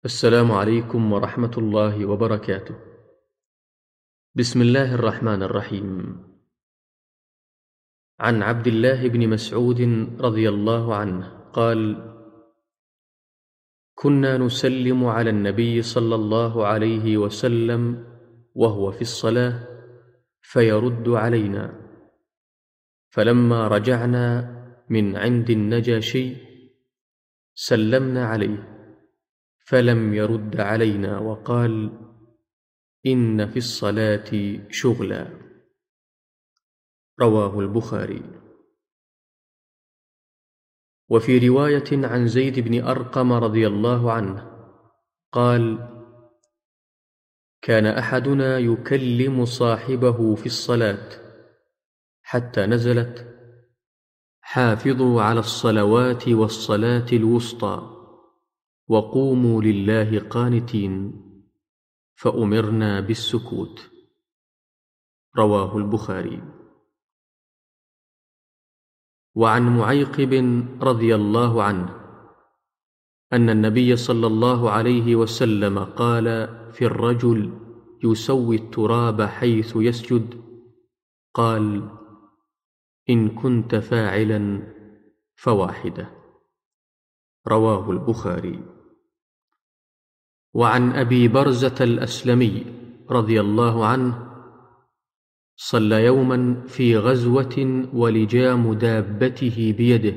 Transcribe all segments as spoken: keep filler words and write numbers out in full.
السلام عليكم ورحمة الله وبركاته. بسم الله الرحمن الرحيم. عن عبد الله بن مسعود رضي الله عنه قال: كنا نسلم على النبي صلى الله عليه وسلم وهو في الصلاة فيرد علينا، فلما رجعنا من عند النجاشي سلمنا عليه فلم يرد علينا وقال: إن في الصلاة شغلا. رواه البخاري. وفي رواية عن زيد بن أرقم رضي الله عنه قال: كان أحدنا يكلم صاحبه في الصلاة حتى نزلت: حافظوا على الصلوات والصلاة الوسطى وقوموا لله قانتين، فأمرنا بالسكوت. رواه البخاري. وعن معيقب رضي الله عنه أن النبي صلى الله عليه وسلم قال في الرجل يسوي التراب حيث يسجد: قال: إن كنت فاعلا فواحدة. رواه البخاري. وعن أبي برزة الأسلمي رضي الله عنه صلى يوما في غزوة ولجام دابته بيده،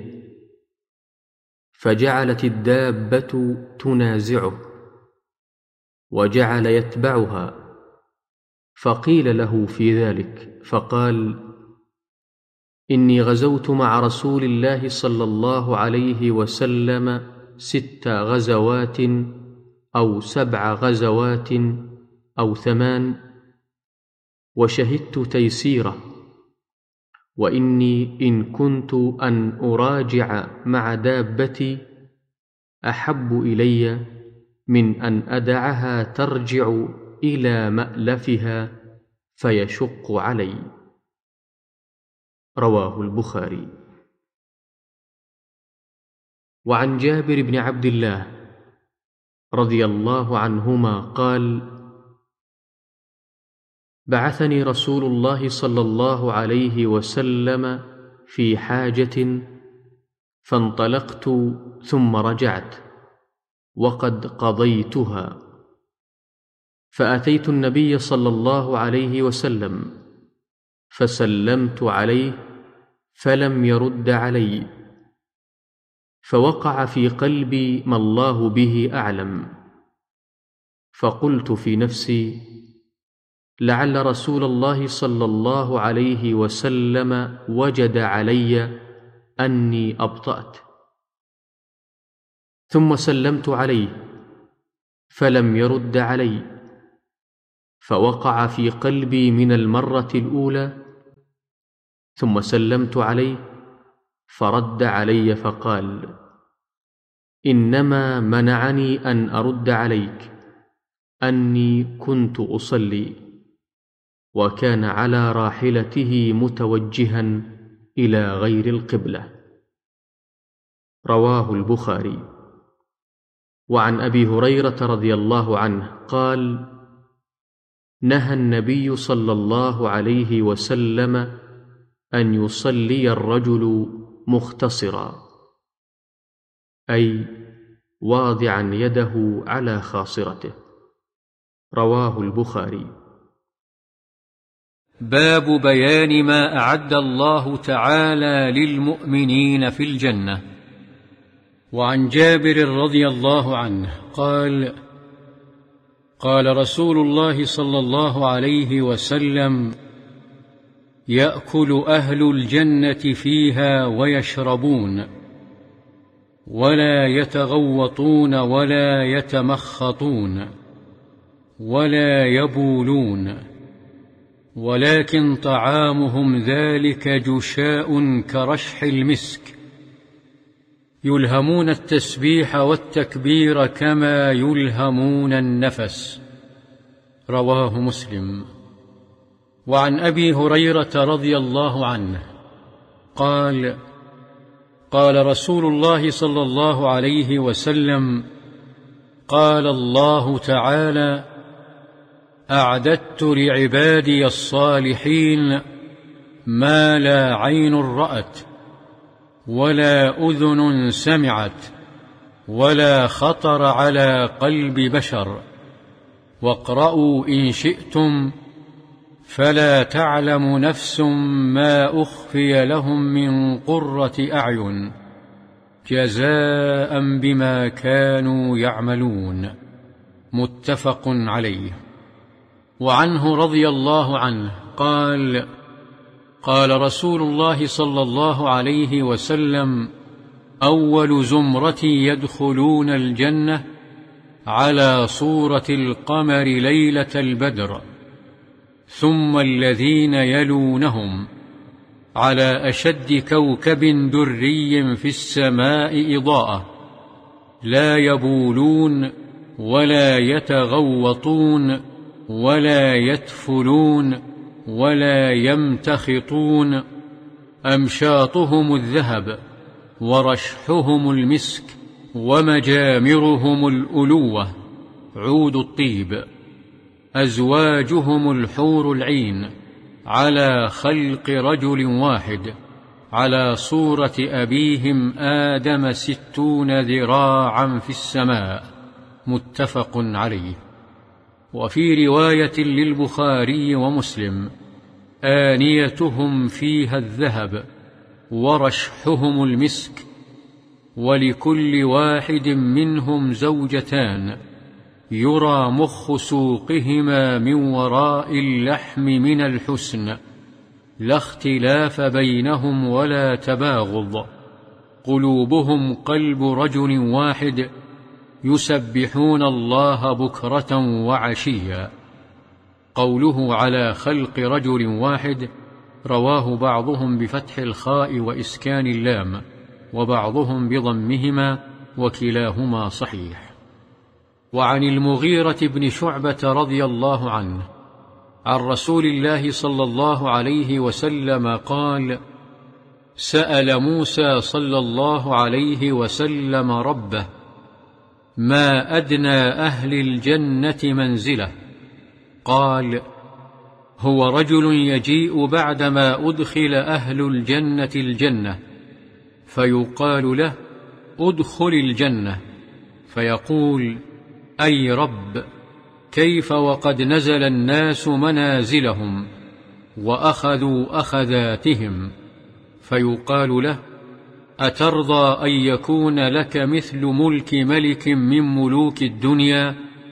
فجعلت الدابة تنازعه وجعل يتبعها، فقيل له في ذلك فقال: إني غزوت مع رسول الله صلى الله عليه وسلم ست غزوات أو سبع غزوات أو ثمان، وشهدت تيسيره، وإني إن كنت أن أراجع مع دابتي أحب إلي من أن أدعها ترجع إلى مألفها فيشق علي. رواه البخاري. وعن جابر بن عبد الله رضي الله عنهما قال: بعثني رسول الله صلى الله عليه وسلم في حاجة فانطلقت ثم رجعت وقد قضيتها، فأتيت النبي صلى الله عليه وسلم فسلمت عليه فلم يرد علي، فوقع في قلبي ما الله به أعلم، فقلت في نفسي: لعل رسول الله صلى الله عليه وسلم وجد علي أني أبطأت، ثم سلمت عليه فلم يرد علي، فوقع في قلبي من المرة الأولى، ثم سلمت عليه فرد علي فقال: إنما منعني أن أرد عليك أني كنت أصلي، وكان على راحلته متوجها إلى غير القبلة. رواه البخاري. وعن أبي هريرة رضي الله عنه قال: نهى النبي صلى الله عليه وسلم أن يصلي الرجل مختصرا، أي واضعا يده على خاصرته. رواه البخاري. باب بيان ما أعد الله تعالى للمؤمنين في الجنة. وعن جابر رضي الله عنه قال: قال رسول الله صلى الله عليه وسلم: يأكل أهل الجنة فيها ويشربون، ولا يتغوطون ولا يتمخطون ولا يبولون، ولكن طعامهم ذلك جشاء كرشح المسك، يلهمون التسبيح والتكبير كما يلهمون النفس. رواه مسلم. وعن أبي هريرة رضي الله عنه قال: قال رسول الله صلى الله عليه وسلم: قال الله تعالى: أعددت لعبادي الصالحين ما لا عين رأت ولا أذن سمعت ولا خطر على قلب بشر. واقرأوا إن شئتم: فلا تعلم نفس ما أخفي لهم من قرة أعين جزاء بما كانوا يعملون. متفق عليه. وعنه رضي الله عنه قال: قال رسول الله صلى الله عليه وسلم: أول زمرة يدخلون الجنة على صورة القمر ليلة البدر، ثم الذين يلونهم على أشد كوكب دري في السماء إضاءة، لا يبولون ولا يتغوطون ولا يتفلون ولا يمتخطون، أمشاطهم الذهب ورشحهم المسك ومجامرهم الألوة عود الطيب، أزواجهم الحور العين على خلق رجل واحد على صورة أبيهم آدم ستون ذراعا في السماء. متفق عليه. وفي رواية للبخاري ومسلم: آنيتهم فيها الذهب ورشحهم المسك، ولكل واحد منهم زوجتان يرى مخ سوقهما من وراء اللحم من الحسن، لا اختلاف بينهم ولا تباغض، قلوبهم قلب رجل واحد يسبحون الله بكرة وعشيا. قوله على خلق رجل واحد رواه بعضهم بفتح الخاء وإسكان اللام، وبعضهم بضمهما، وكلاهما صحيح. وعن المغيرة بن شعبة رضي الله عنه عن رسول الله صلى الله عليه وسلم قال: سأل موسى صلى الله عليه وسلم ربه: ما أدنى أهل الجنة منزله؟ قال: هو رجل يجيء بعدما أدخل أهل الجنة الجنة، فيقال له: أدخل الجنة، فيقول: أي رب، كيف وقد نزل الناس منازلهم وأخذوا أخذاتهم؟ فيقال له: أترضى أن يكون لك مثل ملك ملك من ملوك الدنيا؟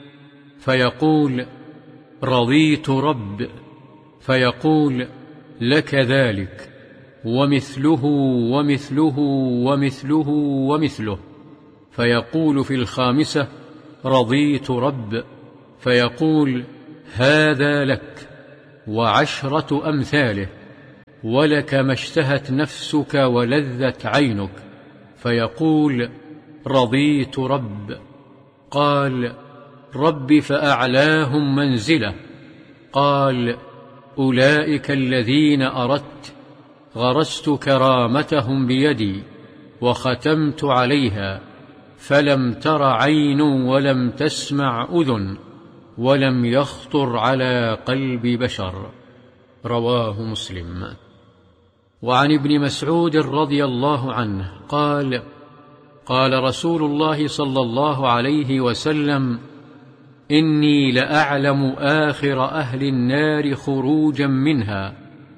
فيقول: رضيت رب. فيقول: لك ذلك ومثله ومثله ومثله ومثله. فيقول في الخامسة: رضيت رب. فيقول: هذا لك وعشرة أمثاله، ولك ما اشتهت نفسك ولذت عينك. فيقول: رضيت رب. قال: رب فأعلاهم منزلة. قال: أولئك الذين أردت، غرست كرامتهم بيدي وختمت عليها، فلم تر عين ولم تسمع أذن ولم يخطر على قلب بشر. رواه مسلم. وعن ابن مسعود رضي الله عنه قال: قال رسول الله صلى الله عليه وسلم: إني لأعلم آخر أهل النار خروجا منها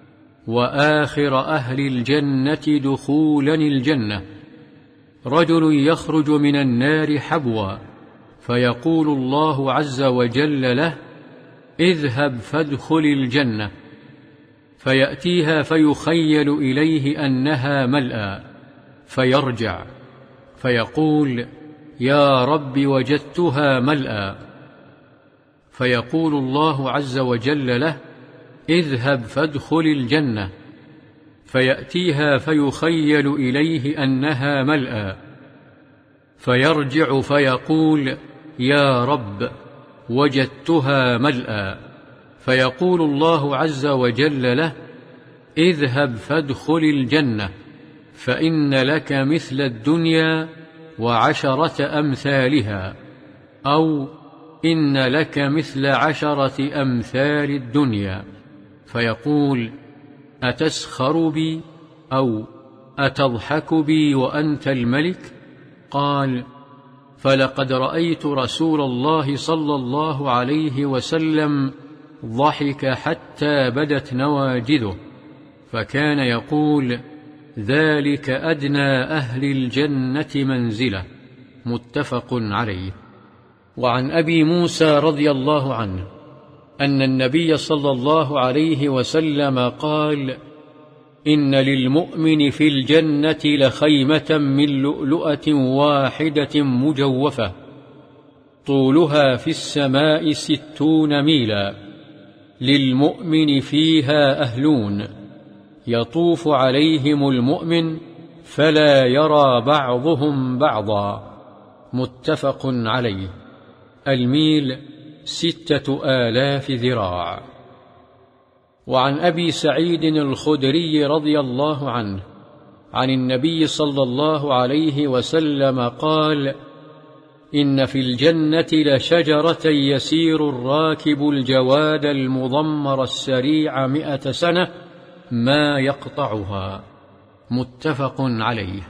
وآخر أهل الجنة دخولا الجنة، رجل يخرج من النار حبوا، فيقول الله عز وجل له: اذهب فادخل الجنة، فيأتيها فيخيل إليه أنها ملأى، فيرجع فيقول: يا رب وجدتها ملأى. فيقول الله عز وجل له: اذهب فادخل الجنة، فيأتيها فيخيل إليه أنها ملأى، فيرجع فيقول: يا رب وجدتها ملأى. فيقول الله عز وجل له: اذهب فادخل الجنة، فإن لك مثل الدنيا وعشرة أمثالها. أو إن لك مثل عشرة أمثال الدنيا، فيقول: أتسخر بي؟ أو أتضحك بي وأنت الملك؟ قال: فلقد رأيت رسول الله صلى الله عليه وسلم ضحك حتى بدت نواجذه، فكان يقول: ذلك أدنى أهل الجنة منزلة. متفق عليه. وعن أبي موسى رضي الله عنه أن النبي صلى الله عليه وسلم قال: إن للمؤمن في الجنة لخيمة من لؤلؤة واحدة مجوفة، طولها في السماء ستون ميلا، للمؤمن فيها أهلون، يطوف عليهم المؤمن فلا يرى بعضهم بعضا. متفق عليه. الميل ستة آلاف ذراع. وعن أبي سعيد الخدري رضي الله عنه عن النبي صلى الله عليه وسلم قال: إن في الجنة لشجرة يسير الراكب الجواد المضمر السريع مئة سنة ما يقطعها. متفق عليه.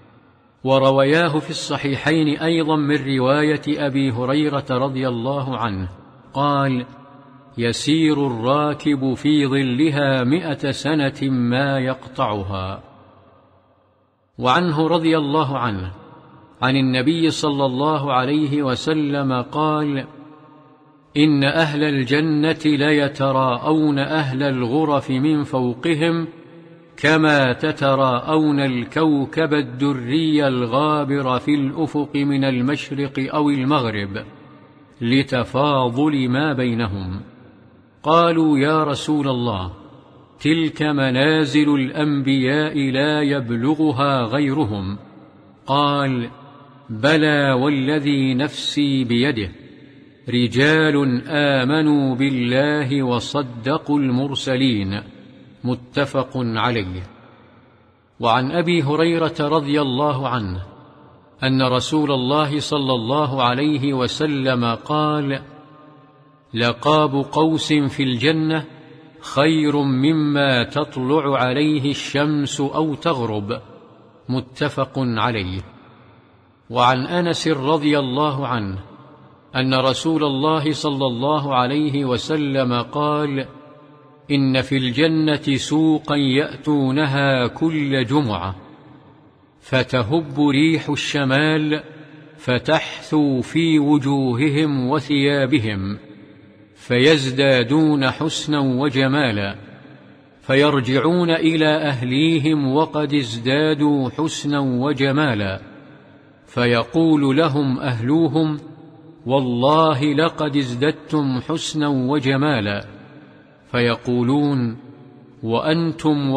وروياه في الصحيحين أيضا من رواية أبي هريرة رضي الله عنه قال: يسير الراكب في ظلها مئة سنة ما يقطعها. وعنه رضي الله عنه عن النبي صلى الله عليه وسلم قال: إن أهل الجنة ليتراءون أهل الغرف من فوقهم كما تتراءون الكوكب الدري الغابر في الأفق من المشرق أو المغرب، لتفاضل ما بينهم. قالوا: يا رسول الله، تلك منازل الأنبياء لا يبلغها غيرهم. قال: بلى والذي نفسي بيده، رجال آمنوا بالله وصدقوا المرسلين. متفق عليه. وعن أبي هريرة رضي الله عنه أن رسول الله صلى الله عليه وسلم قال: لقاب قوس في الجنة خير مما تطلع عليه الشمس أو تغرب. متفق عليه. وعن أنس رضي الله عنه أن رسول الله صلى الله عليه وسلم قال: إن في الجنة سوقا يأتونها كل جمعة، فتهب ريح الشمال فتحثو في وجوههم وثيابهم، فيزدادون حسنا وجمالا، فيرجعون إلى أهليهم وقد ازدادوا حسنا وجمالا، فيقول لهم أهلوهم: والله لقد ازددتم حسنا وجمالا، فيقولون: وأنتم